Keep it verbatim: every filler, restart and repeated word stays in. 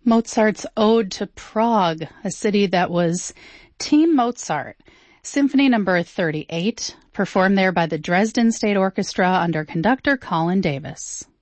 Mozart's Ode to Prague, a city that was Team Mozart. Symphony number thirty-eight, performed there by the Dresden State Orchestra under conductor Colin Davis.